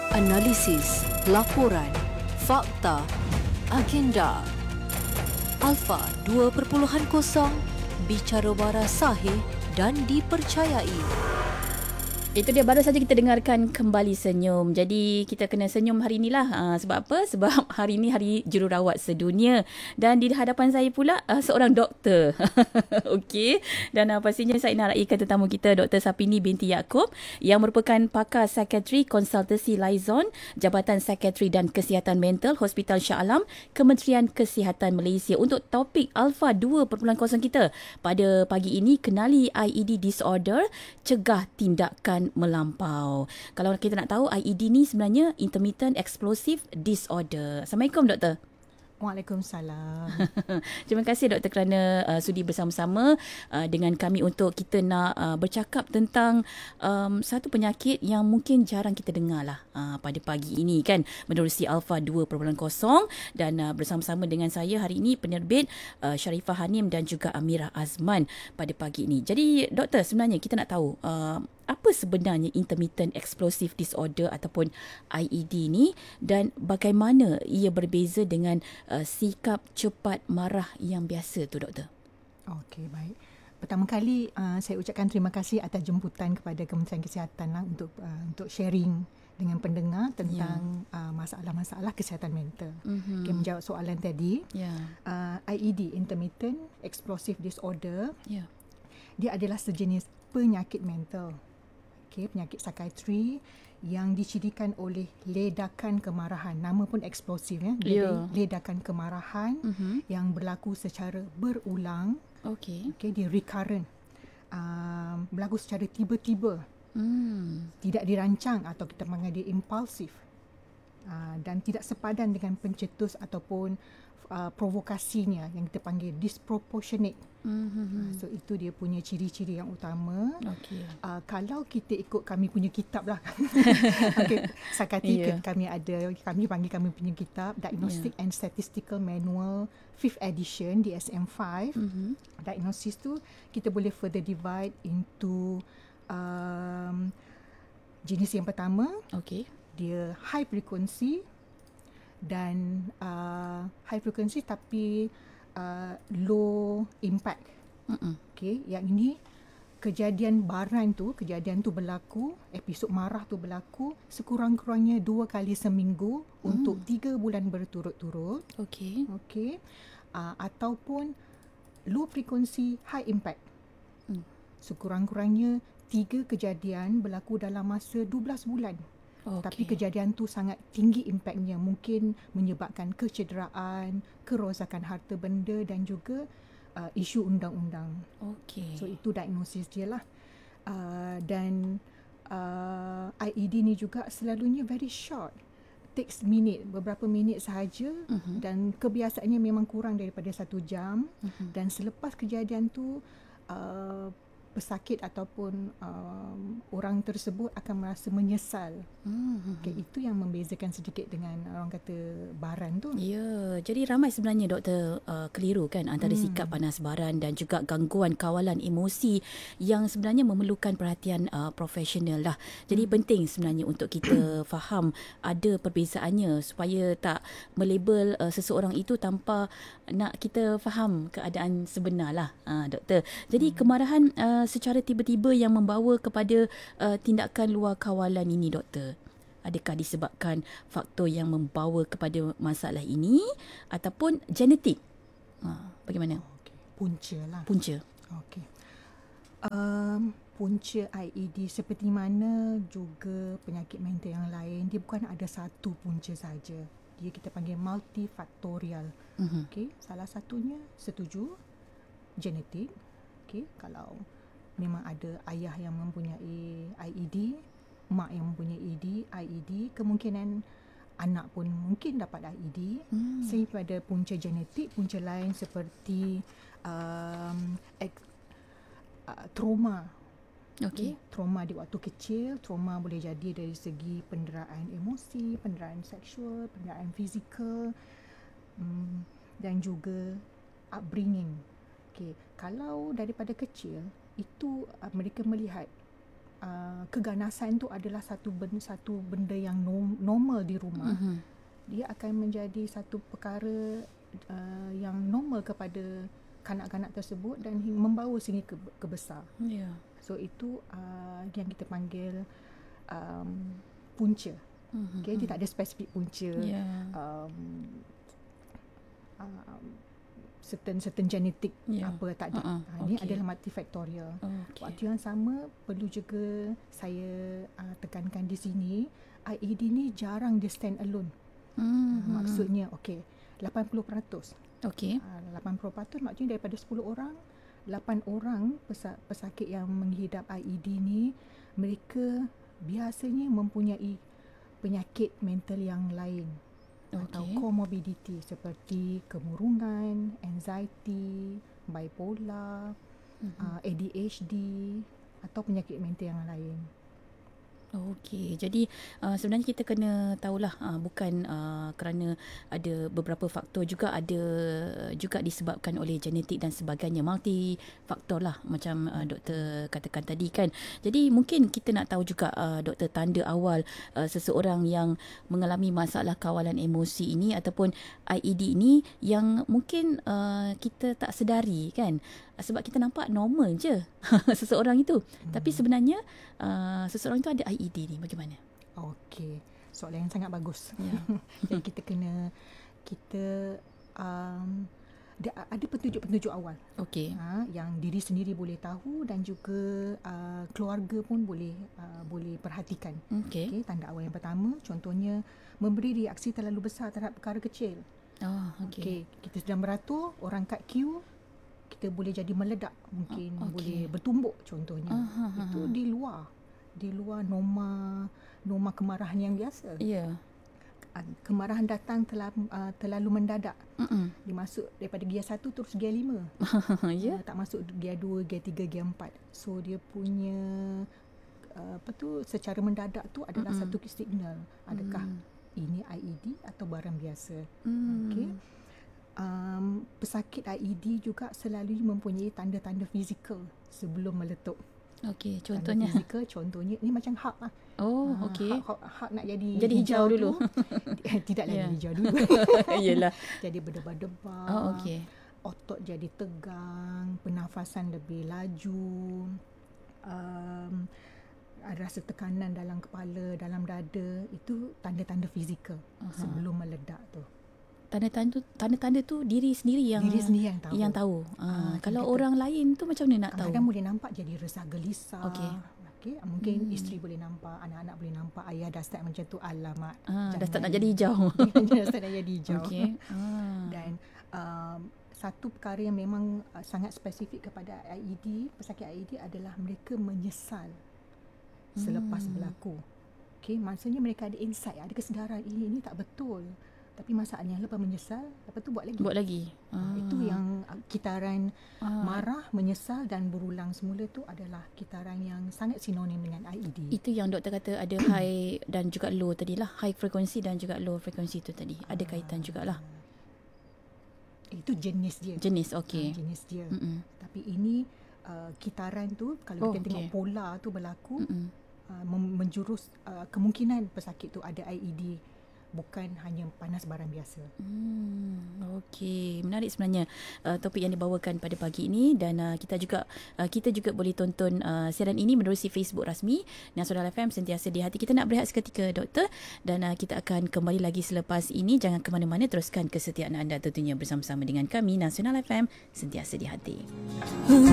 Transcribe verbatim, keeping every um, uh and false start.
Analisis, laporan, fakta, agenda. Alpha dua titik kosong, bicara waras sahih dan dipercayai. Itu dia, baru saja kita dengarkan Kembali Senyum. Jadi kita kena senyum hari inilah. Uh, sebab apa? Sebab hari ini hari jururawat sedunia. Dan di hadapan saya pula uh, seorang doktor. Okey. Dan uh, pastinya saya nak raikan tetamu kita, Doktor Sapini binti Yaakob, yang merupakan pakar psikiatri konsultasi Liaison, Jabatan Psikiatri dan Kesihatan Mental Hospital Shah Alam, Kementerian Kesihatan Malaysia, untuk topik Alpha dua titik kosong kita pada pagi ini, kenali I E D disorder, cegah tindakan melampau. Kalau kita nak tahu, I E D ni sebenarnya intermittent explosive disorder. Assalamualaikum, doktor. Waalaikumsalam. Terima kasih doktor kerana uh, sudi bersama-sama uh, dengan kami untuk kita nak uh, bercakap tentang um, satu penyakit yang mungkin jarang kita dengar lah uh, pada pagi ini kan, menerusi Alpha dua titik kosong. Dan uh, bersama-sama dengan saya hari ini penerbit uh, Sharifah Hanim dan juga Amirah Azman pada pagi ini. Jadi doktor, sebenarnya kita nak tahu uh, apa sebenarnya intermittent explosive disorder ataupun I E D ni, dan bagaimana ia berbeza dengan uh, sikap cepat marah yang biasa tu, doktor? Okey, baik. Pertama kali uh, saya ucapkan terima kasih atas jemputan kepada Kementerian Kesihatan lah untuk uh, untuk sharing dengan pendengar tentang yeah. uh, masalah-masalah kesihatan mental. Mm-hmm. Okay, menjawab soalan tadi, yeah. uh, I E D, intermittent explosive disorder, yeah. dia adalah sejenis penyakit mental. Okay, penyakit psikiatri yang dicirikan oleh ledakan kemarahan. Nama pun eksplosif ya. Yeah. Ledakan kemarahan mm-hmm. yang berlaku secara berulang. Okay. Okay, dia recurrent. Um, berlaku secara tiba-tiba. Mm. Tidak dirancang atau kita panggil dia impulsif. Uh, dan tidak sepadan dengan pencetus ataupun uh, provokasinya yang kita panggil disproportionate. Mm-hmm. So itu dia punya ciri-ciri yang utama. Okay. Uh, kalau kita ikut kami punya kitab lah. Okay. Psikiatri yeah. kami ada, kami panggil kami punya kitab Diagnostic yeah. and Statistical Manual fifth edition D S M five. Mm-hmm. Diagnosis tu kita boleh further divide into um, jenis yang pertama. Okay. Dia high frequency dan uh, high frequency tapi Uh, low impact. Mm-mm. Okay, yang ini kejadian baran tu, kejadian tu berlaku, episod marah tu berlaku sekurang-kurangnya dua kali seminggu mm. untuk tiga bulan berturut-turut. Okay. Okay. Uh, ataupun low frequency, high impact. Mm. Sekurang-kurangnya tiga kejadian berlaku dalam masa dua belas bulan. Okay. Tapi kejadian tu sangat tinggi impaknya, mungkin menyebabkan kecederaan, kerosakan harta benda dan juga uh, isu undang-undang. Okay. So itu diagnosis dia lah. Uh, dan uh, I E D ni juga selalunya very short. Takes minute, beberapa minit sahaja. Uh-huh. Dan kebiasaannya memang kurang daripada satu jam. Uh-huh. Dan selepas kejadian tu, uh, pesakit ataupun um, orang tersebut akan merasa menyesal. Hmm. Okay, itu yang membezakan sedikit dengan orang kata baran tu. Ya, jadi ramai sebenarnya doktor uh, keliru kan antara hmm. sikap panas baran dan juga gangguan kawalan emosi yang sebenarnya memerlukan perhatian uh, profesional lah. Jadi hmm. penting sebenarnya untuk kita faham ada perbezaannya supaya tak melabel uh, seseorang itu tanpa nak kita faham keadaan sebenar lah, uh, doktor. Jadi hmm. kemarahan uh, secara tiba-tiba yang membawa kepada uh, tindakan luar kawalan ini, doktor, adakah disebabkan faktor yang membawa kepada masalah ini ataupun genetik? Ha, bagaimana? Okay. Punca lah. Punca. Okey. Um, punca I E D seperti mana juga penyakit mental yang lain, dia bukan ada satu punca saja. Dia kita panggil multifaktorial. Mm-hmm. Okey, salah satunya setuju genetik. Okey, kalau memang ada ayah yang mempunyai I E D, mak yang mempunyai I E D, I E D, kemungkinan anak pun mungkin dapat I E D. Hmm. Sehingga pada punca genetik, punca lain seperti um, ek, uh, trauma. Okay. Trauma di waktu kecil, trauma boleh jadi dari segi penderaan emosi, penderaan seksual, penderaan fizikal, um, dan juga upbringing. Okay. Kalau daripada kecil, itu uh, mereka melihat uh, keganasan tu adalah satu benda, satu benda yang nom, normal di rumah, Mm-hmm. dia akan menjadi satu perkara uh, yang normal kepada kanak-kanak tersebut dan membawa sehingga ke, ke besar. Ya. Yeah. So itu uh, yang kita panggil um, punca. Mm-hmm. Okay, dia tak ada spesifik punca. Yeah. Um, um, certain certain genetik Yeah. apa tak ada. Uh-uh. Uh, ini Okay. adalah multifaktorial. Okay. Waktu yang sama perlu juga saya uh, tekankan di sini, I E D ni jarang dia stand alone. Mm-hmm. Uh, maksudnya okey, lapan puluh peratus. Okay. Uh, lapan puluh peratus maksudnya daripada sepuluh orang, lapan orang pesa- pesakit yang menghidap I E D ni mereka biasanya mempunyai penyakit mental yang lain. Atau Okay. comorbidity seperti kemurungan, anxiety, bipolar, Mm-hmm. uh, A D H D atau penyakit mental yang lain. Okey, jadi uh, sebenarnya kita kena tahulah uh, bukan uh, kerana ada beberapa faktor, juga ada juga disebabkan oleh genetik dan sebagainya, multi faktor lah macam uh, doktor katakan tadi kan. Jadi mungkin kita nak tahu juga uh, doktor, tanda awal uh, seseorang yang mengalami masalah kawalan emosi ini ataupun I E D ini yang mungkin uh, kita tak sedari kan. Sebab kita nampak normal je seseorang itu. Hmm. Tapi sebenarnya uh, seseorang itu ada I E D ni. Bagaimana? Okey, soalan yang sangat bagus. Ya. Jadi kita kena, kita um, ada, ada petunjuk-petunjuk awal. Okey. Ha, yang diri sendiri boleh tahu dan juga uh, keluarga pun boleh uh, boleh perhatikan. Okey. Okey, tanda awal yang pertama contohnya memberi reaksi terlalu besar terhadap perkara kecil. Oh, okey. Okey, kita sedang beratur, orang kat queue, kita boleh jadi meledak, mungkin Oh, okey. boleh bertumbuk contohnya. Aha, aha. Itu di luar, di luar norma norma kemarahan yang biasa. Ya. Uh, Kemarahan datang terlalu, uh, terlalu mendadak. Mm-mm. Dia masuk daripada gear satu terus gear lima. Ya. Uh, tak masuk gear dua, gear tiga, gear empat. So dia punya uh, apa tu secara mendadak tu adalah Mm-mm. satu signal. Adakah Mm. ini I E D atau barang biasa? Mm. Okey. Um, pesakit I E D juga selalu mempunyai tanda-tanda fizikal sebelum meletup. Okey, Tanda contohnya. fizikal contohnya ni macam hak lah. Oh, Ah, okey. Hak, hak, hak nak jadi Jadi hijau dulu. Tu, tidak lagi Ya. hijau dulu. Yalah. Jadi berdebar-debar. Oh, okey. Otot jadi tegang, pernafasan lebih laju. Um, ada rasa tekanan dalam kepala, dalam dada, itu tanda-tanda fizikal Aha. sebelum meledak tu. Tanda-tanda tu, tanda-tanda tu diri sendiri yang Diri sendiri yang tahu. Yang tahu. Ah, Ah, kalau kita- orang lain tu macam mana nak tahu? Kadang-kadang boleh nampak jadi resah gelisah. Okey. Okey, mungkin Hmm. isteri boleh nampak, anak-anak boleh nampak, ayah dah start macam tu, alamak. Ah, dah start jangan. nak jadi hijau. Dah start nak jadi hijau. Okey. Ah. Dan um, satu perkara yang memang uh, sangat spesifik kepada I E D, pesakit I E D adalah mereka menyesal selepas Hmm. berlaku. Okey, maksudnya mereka ada insight, ada kesedaran ini ini tak betul. Tapi masalahnya lepas menyesal, lepas tu buat lagi. Buat lagi. Ah, itu yang uh, kitaran Ah. marah, menyesal dan berulang semula tu adalah kitaran yang sangat sinonim dengan I E D. Itu yang doktor kata ada high dan juga low tadi lah. High frequency dan juga low frequency tu tadi. Ada kaitan jugalah. Itu jenis dia. Jenis, Ah, okey. jenis dia. Mm-mm. Tapi ini uh, kitaran tu kalau Oh, kita tengok okey. pola tu berlaku, Mm-mm. uh, mem- menjurus uh, kemungkinan pesakit tu ada I E D, bukan hanya panas barang biasa. Hmm, okey, menarik sebenarnya uh, topik yang dibawakan pada pagi ini, dan uh, kita juga uh, kita juga boleh tonton uh, siaran ini menerusi Facebook rasmi Nasional F M, sentiasa di hati. Kita nak berehat seketika doktor, dan uh, kita akan kembali lagi selepas ini. Jangan ke mana-mana, teruskan kesetiaan anda tentunya bersama-sama dengan kami Nasional F M, sentiasa di hati.